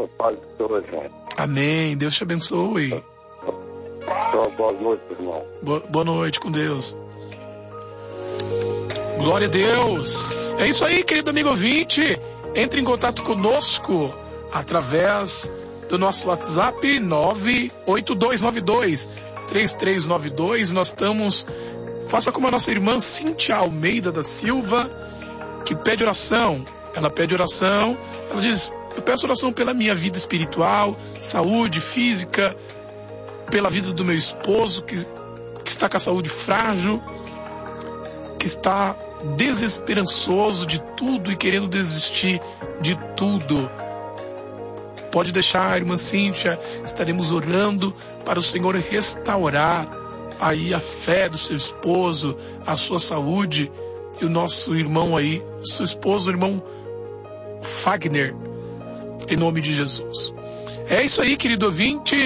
a paz do Senhor, irmão. Amém. Deus te abençoe. Então, boa noite, irmão. Boa noite, com Deus. Glória a Deus. É isso aí, querido amigo ouvinte. Entre em contato conosco através do nosso WhatsApp 98292-3392. Nós estamos... Faça como a nossa irmã Cíntia Almeida da Silva, que pede oração. Ela pede oração. Ela diz: eu peço oração pela minha vida espiritual, saúde física, pela vida do meu esposo, que está com a saúde frágil, que está desesperançoso de tudo e querendo desistir de tudo. Pode deixar, irmã Cíntia, estaremos orando para o Senhor restaurar aí a fé do seu esposo, a sua saúde, e o nosso irmão aí, o seu esposo, o irmão Fagner, em nome de Jesus. É isso aí, querido ouvinte.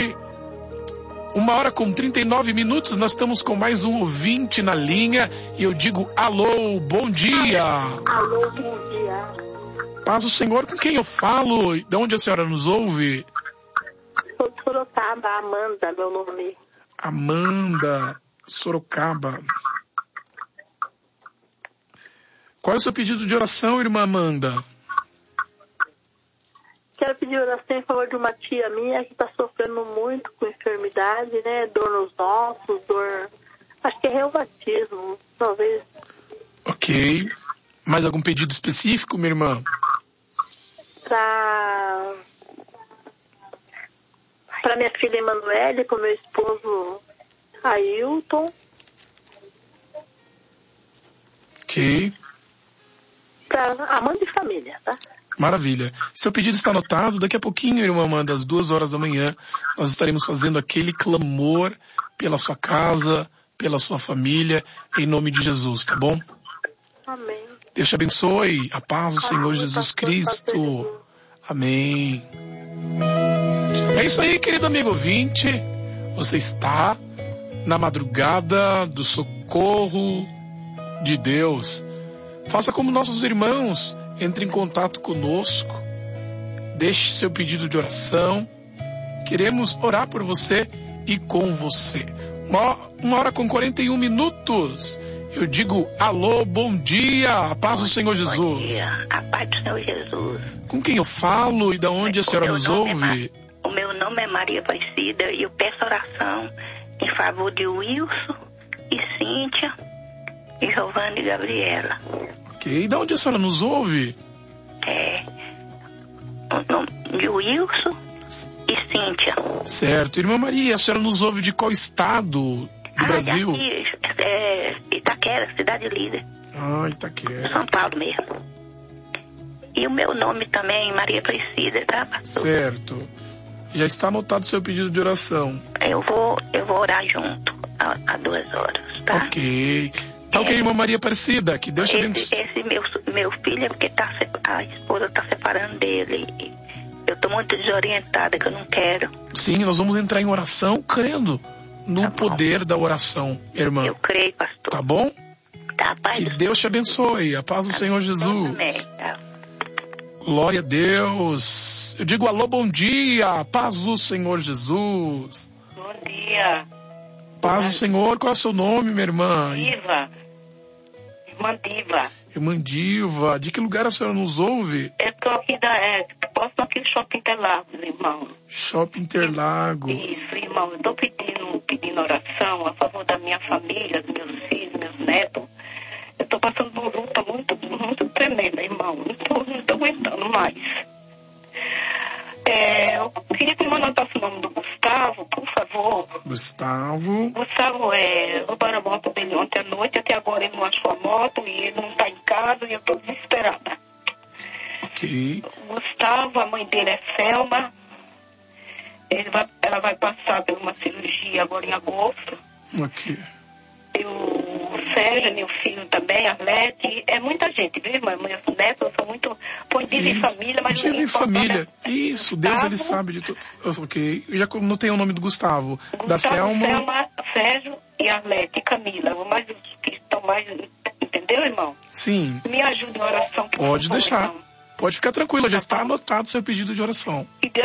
1h39, nós estamos com mais um ouvinte na linha e eu digo alô, bom dia. Alô, bom dia. Paz do Senhor, com quem eu falo? De onde a senhora nos ouve? Sou de Sorocaba, Amanda, meu nome. Amanda, Sorocaba. Qual é o seu pedido de oração, irmã Amanda? Quero pedir oração em favor de uma tia minha que está sofrendo muito com enfermidade, né? Dor nos ossos, dor... Acho que é reumatismo, talvez. Ok. Mais algum pedido específico, minha irmã? Para minha filha Emanuele, para o meu esposo Ailton. Ok. Para Amanda e família, tá? Maravilha. Seu pedido está anotado. Daqui a pouquinho, irmã Amanda, às 2h, nós estaremos fazendo aquele clamor pela sua casa, pela sua família, em nome de Jesus, tá bom? Amém. Deus te abençoe. A paz do Senhor Jesus Cristo. Amém. É isso aí, querido amigo ouvinte. Você está na madrugada do socorro de Deus. Faça como nossos irmãos. Entre em contato conosco. Deixe seu pedido de oração. Queremos orar por você e com você. 1h41. Eu digo alô, bom dia, a paz do Senhor Jesus. Bom dia, a paz do Senhor Jesus. Com quem eu falo e de onde a senhora nos ouve? O meu nome é Maria Aparecida e eu peço oração em favor de Wilson e Cíntia e Giovanna e Gabriela. Ok, e de onde a senhora nos ouve? O nome de Wilson e Cíntia. Certo, irmã Maria, a senhora nos ouve de qual estado do Brasil? Daqui, Itaquera, cidade líder. Itaquera. São Paulo mesmo. E o meu nome também, Maria Aparecida, tá, pastor? Certo. Já está anotado seu pedido de oração. Eu vou orar junto a 2h, tá? Ok. Tá ok, irmã Maria Aparecida, que Deus te abençoe. Esse meu filho é porque a esposa está separando dele. Eu estou muito desorientada, que eu não quero. Sim, nós vamos entrar em oração crendo no poder da oração, irmã. Eu creio, pastor. Tá bom? Tá, pai. Que Deus te abençoe. A paz do Senhor Jesus. Amém. Glória a Deus. Eu digo alô, bom dia. A paz do Senhor Jesus. Bom dia. Paz do Senhor. Qual é o seu nome, minha irmã? Diva. Irmã Diva. Irmã Diva. De que lugar a senhora nos ouve? Eu tô aqui posso aqui no Shopping Interlagos, irmão. Shopping Interlagos. Isso, irmão. Eu tô pedindo oração a favor da minha família, dos meus filhos, meus netos. Eu tô passando por uma luta muito, muito tremenda, irmão. Não tô aguentando mais. Eu queria que me anotasse o nome do Gustavo, por favor. Gustavo, roubaram a moto dele ontem à noite, até agora ele não achou a moto e ele não tá em casa e eu tô desesperada. Ok. Gustavo, a mãe dele é Selma. Ela vai passar por uma cirurgia agora em agosto. Ok. E o Sérgio, meu filho também, Arlete, é muita gente, viu, irmã? Meus netos são muito... Põe diva em família, mas... Diva em família. Isso, Deus, Gustavo, ele sabe de tudo. Ok, eu já não tenho o nome do Gustavo. Da Gustavo, Selma... Selma, Sérgio e Arlete e Camila. Mas os que estão mais... Entendeu, irmão? Sim. Me ajude em oração. Pode favor, deixar. irmão. Pode ficar tranquila, já está anotado seu pedido de oração. Que Deus